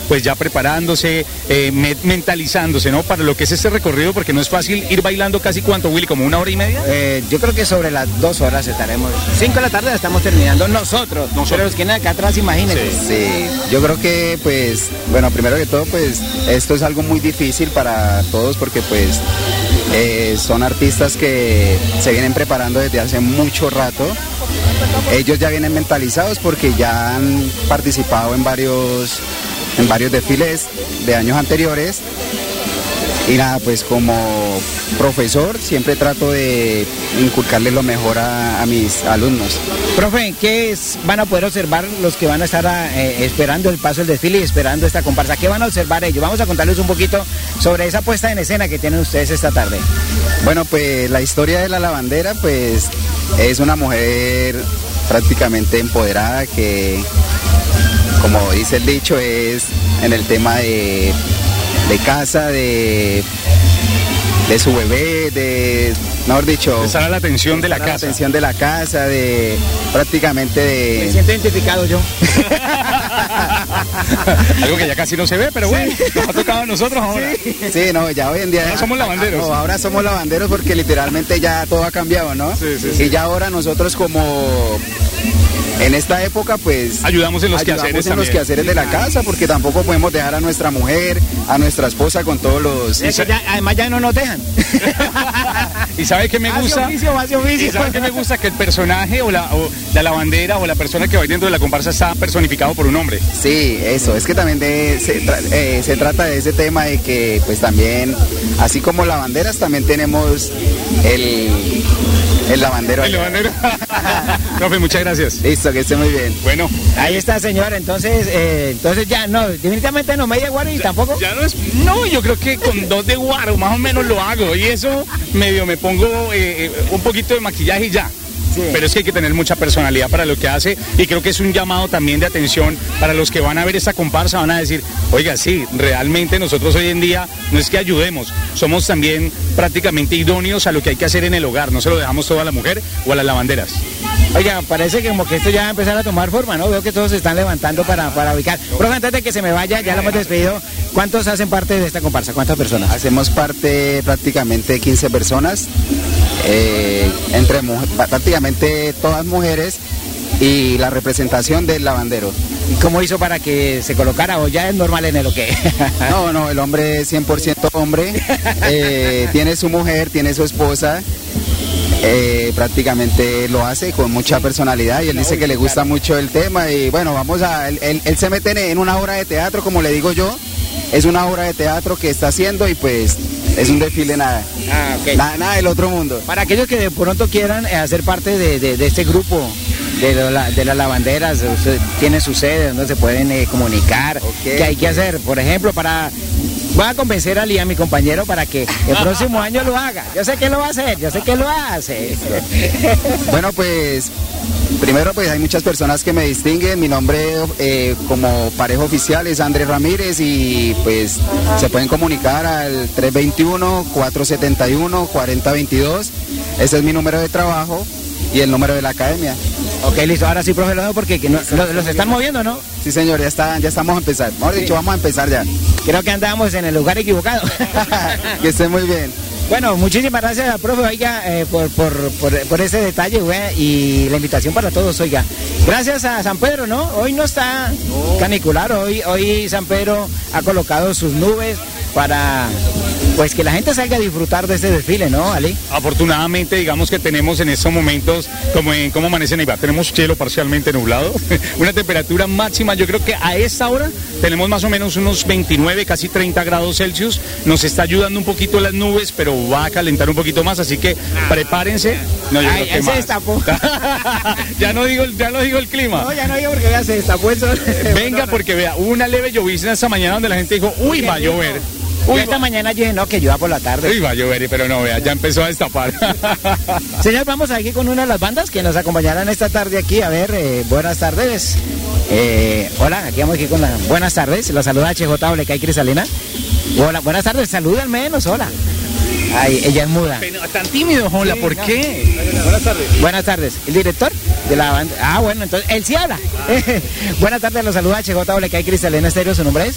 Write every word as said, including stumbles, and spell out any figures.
pues ya preparándose, eh, me, mentalizándose, ¿no? Para lo que es este recorrido, porque no es fácil ir bailando casi cuánto, Willy, como una hora y media. Eh, yo creo que sobre las dos horas estaremos. Cinco de la tarde la estamos terminando nosotros, nosotros. Pero los que vienen acá atrás, imagínense. Sí. sí, yo creo que pues, bueno, primero que todo, pues esto es algo muy difícil para todos porque pues eh, son artistas que se vienen preparando desde hace mucho rato. Ellos ya vienen mentalizados porque ya han participado en varios, en varios desfiles de años anteriores. Y nada, pues como profesor siempre trato de inculcarle lo mejor a, a mis alumnos. Profe, ¿qué es, van a poder observar los que van a estar eh, esperando el paso del desfile y esperando esta comparsa? ¿Qué van a observar ellos? Vamos a contarles un poquito sobre esa puesta en escena que tienen ustedes esta tarde. Bueno, pues la historia de la lavandera, pues es una mujer prácticamente empoderada que, como dice el dicho, es en el tema de... de casa, de, de su bebé, de, mejor dicho... Estar a la atención de la casa. La atención de la casa, de prácticamente de... Me siento identificado yo. Algo que ya casi no se ve, pero bueno, sí. Nos ha tocado a nosotros ahora. Sí, sí no, ya hoy en día... Ahora somos lavanderos. No, ahora somos lavanderos porque literalmente ya todo ha cambiado, ¿no? Sí, sí, sí. Y ya ahora nosotros como... En esta época, pues... Ayudamos en los ayudamos quehaceres en los quehaceres de la casa, porque tampoco podemos dejar a nuestra mujer, a nuestra esposa con todos los... Es que ya, además ya no nos dejan. ¿Y sabe qué me gusta? Hace oficio, hace oficio. ¿Y sabe qué me gusta? Que el personaje o la, o la lavandera o la persona que va dentro de la comparsa está personificado por un hombre. Sí, eso, es que también de, se, tra eh, se trata de ese tema de que, pues también, así como lavanderas, también tenemos el... El lavandero. El lavandero. Profe, muchas gracias. Listo, que esté muy bien. Bueno. Ahí está, señor. Entonces, eh, entonces ya no, definitivamente no media guaro y ya, tampoco. Ya no es. No, yo creo que con dos de guaro más o menos lo hago. Y eso medio me pongo eh, un poquito de maquillaje y ya. Sí. Pero es que hay que tener mucha personalidad para lo que hace y creo que es un llamado también de atención para los que van a ver esta comparsa, van a decir, oiga, sí, realmente nosotros hoy en día no es que ayudemos, somos también prácticamente idóneos a lo que hay que hacer en el hogar, no se lo dejamos todo a la mujer o a las lavanderas. Oiga, parece que como que esto ya va a empezar a tomar forma, ¿no? Veo que todos se están levantando para, para ubicar. Pero antes de que se me vaya, ya lo hemos despedido, ¿cuántos hacen parte de esta comparsa? ¿Cuántas personas? Hacemos parte prácticamente quince personas, eh, entre prácticamente todas mujeres y la representación del lavandero. ¿Y cómo hizo para que se colocara o ya es normal en el o qué? No, no, el hombre es cien por ciento hombre, eh, tiene su mujer, tiene su esposa. Eh, prácticamente lo hace con mucha personalidad y él dice que le gusta mucho el tema y bueno, vamos a, él, él, él se mete en una obra de teatro, como le digo yo, es una obra de teatro que está haciendo y pues es un desfile nada, ah, okay. nada, nada del otro mundo. Para aquellos que de pronto quieran eh, hacer parte de, de, de este grupo de, la, de las lavanderas, usted tiene su sede donde se pueden eh, comunicar, okay. ¿Qué hay que hacer? Por ejemplo, para... Voy a convencer a Lía, mi compañero, para que el próximo año lo haga. Yo sé que lo va a hacer, yo sé que lo hace. Bueno, pues, primero pues hay muchas personas que me distinguen. Mi nombre eh, como pareja oficial es Andrés Ramírez y pues se pueden comunicar al tres veintiuno, cuatro setenta y uno, cuarenta veintidós. Ese es mi número de trabajo y el número de la academia. Ok, listo. Ahora sí, profe, lo porque no, los, los están moviendo, ¿no? Sí, señor, ya, está, ya estamos a empezar. Mejor dicho, sí. Vamos a empezar ya. Creo que andábamos en el lugar equivocado. Que esté muy bien. Bueno, muchísimas gracias, profe, oiga, eh, por, por, por, por ese detalle, güey, y la invitación para todos, oiga. Gracias a San Pedro, ¿no? Hoy no está no. canicular, hoy, hoy San Pedro ha colocado sus nubes para pues que la gente salga a disfrutar de este desfile, ¿no, Ali? Afortunadamente, digamos que tenemos en estos momentos, como en cómo amanece Neiva, tenemos cielo parcialmente nublado, una temperatura máxima, yo creo que a esta hora tenemos más o menos unos veintinueve, casi treinta grados Celsius, nos está ayudando un poquito las nubes, pero va a calentar un poquito más, así que prepárense. No, yo Ay, creo que se destapó. ya no digo, ya no digo el clima. No, ya no digo porque ya se destapó eso. Venga, porque vea, hubo una leve llovizna esta mañana donde la gente dijo, uy, va a llover. Uy, esta va... mañana yo dije, no, que llueva por la tarde. Uy, va a llover, pero no, vea, ya empezó a destapar. Señor, vamos aquí con una de las bandas que nos acompañarán esta tarde aquí. A ver, eh, buenas tardes. Eh, hola, aquí vamos aquí con la... Buenas tardes, la saluda H J W K y Crisalina. Hola, buenas tardes, saluda al menos, hola. Ay, ella es muda. Pero tan tímido, hola, sí, ¿por no. qué? Buenas tardes. Buenas tardes. ¿El director de la banda? Ah, bueno, entonces, él sí habla. Buenas tardes, los saluda H J W K y Crisalina Estéreo, ¿su nombre es?